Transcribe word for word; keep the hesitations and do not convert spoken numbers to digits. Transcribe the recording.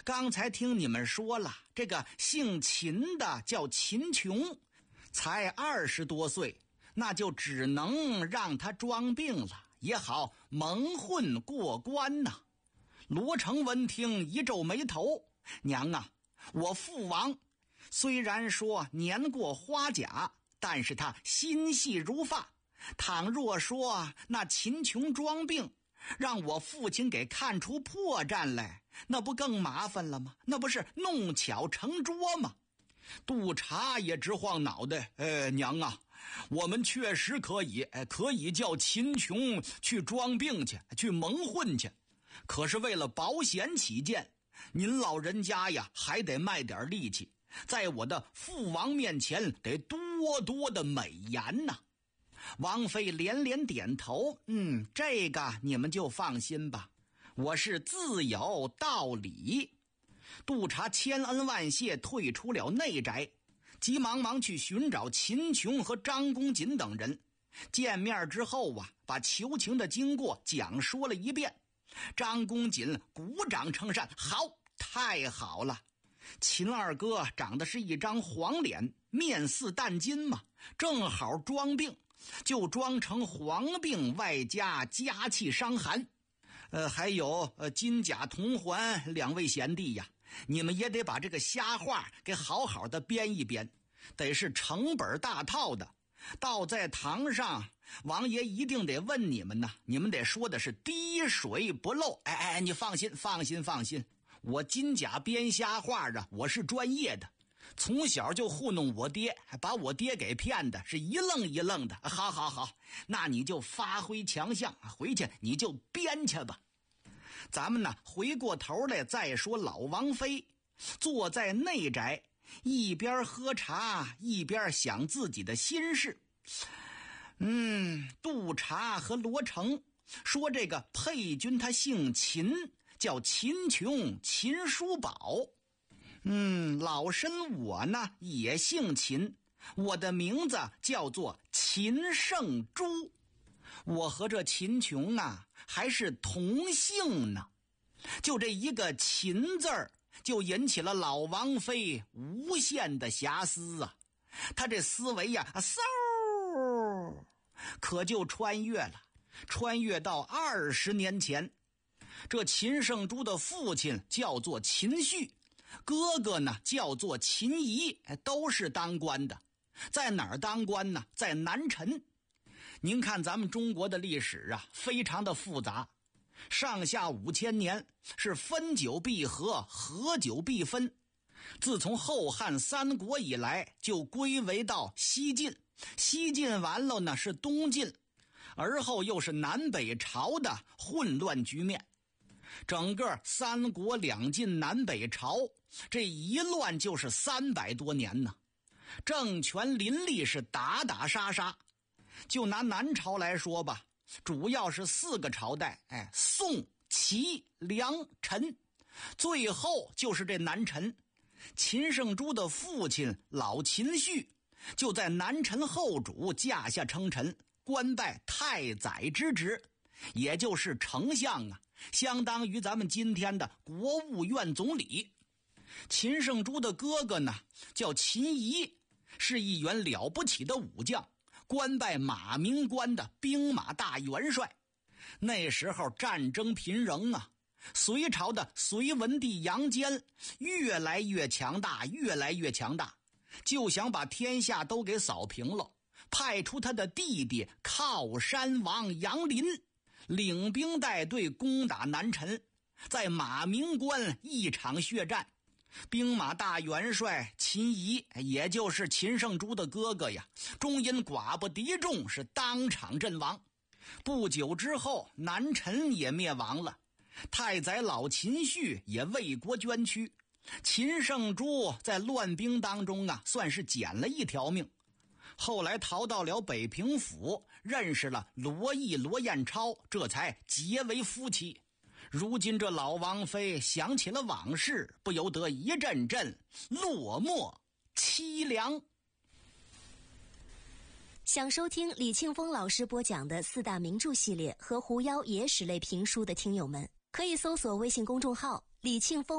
刚才听你们说了，这个姓秦的叫秦琼，才二十多岁，那就只能让他装病了，也好蒙混过关呐。罗成闻听一皱眉头，娘啊，我父王虽然说年过花甲，但是他心细如发，倘若说那秦琼装病，让我父亲给看出破绽来，那不更麻烦了吗？那不是弄巧成拙吗？督察也直晃脑袋，呃，娘啊，我们确实可以，可以叫秦琼去装病去，去蒙混去。可是为了保险起见，您老人家呀，还得卖点力气，在我的父王面前得多多的美言呐。王妃连连点头，嗯，这个你们就放心吧，我是自有道理。督察千恩万谢退出了内宅，急忙忙去寻找秦琼和张公瑾等人。见面之后啊，把求情的经过讲说了一遍。张公瑾鼓掌称善，好，太好了。秦二哥长得是一张黄脸，面似淡金嘛，正好装病，就装成黄病外加家气伤寒。呃，还有呃金甲铜环两位贤弟呀，你们也得把这个瞎话给好好的编一编，得是成本大套的。到在堂上，王爷一定得问你们呢，你们得说的是滴水不漏。哎哎，你放心放心放心，我金甲编瞎话啊，我是专业的，从小就糊弄我爹，把我爹给骗的是一愣一愣的。好好好，那你就发挥强项，回去你就编去吧。咱们呢，回过头来再说老王妃坐在内宅，一边喝茶一边想自己的心事。嗯，督察和罗成说这个配军他姓秦，叫秦琼，秦叔宝。嗯，老身我呢也姓秦，我的名字叫做秦圣珠，我和这秦琼啊还是同姓呢。就这一个秦字儿，就引起了老王妃无限的遐思啊。他这思维呀、啊，嗖，可就穿越了，穿越到二十年前。这秦圣珠的父亲叫做秦旭，哥哥呢叫做秦仪，都是当官的。在哪儿当官呢？在南陈。您看咱们中国的历史啊，非常的复杂，上下五千年是分久必合，合久必分。自从后汉三国以来，就归为到西晋，西晋完了呢是东晋，而后又是南北朝的混乱局面。整个三国两晋南北朝这一乱就是三百多年呢，政权林立，是打打杀杀。就拿南朝来说吧，主要是四个朝代，哎，宋、齐、梁、陈，最后就是这南陈。秦圣珠的父亲老秦旭就在南陈后主驾下称臣，官拜太宰之职，也就是丞相啊，相当于咱们今天的国务院总理。秦圣珠的哥哥呢叫秦仪，是一员了不起的武将，官拜马鸣关的兵马大元帅。那时候战争频仍啊，隋朝的隋文帝杨坚越来越强大，越来越强大，就想把天下都给扫平了，派出他的弟弟靠山王杨林领兵带队攻打南陈。在马鸣关一场血战，兵马大元帅秦仪，也就是秦圣珠的哥哥呀，终因寡不敌众，是当场阵亡。不久之后，南陈也灭亡了，太宰老秦旭也为国捐躯。秦圣珠在乱兵当中啊，算是捡了一条命。后来逃到了北平府，认识了罗毅、罗彦超，这才结为夫妻。如今这老王妃想起了往事，不由得一阵阵落寞凄凉。 想收听李庆峰老师播讲的四大名著系列和狐妖野史类评书的听友们，可以搜索微信公众号李庆峰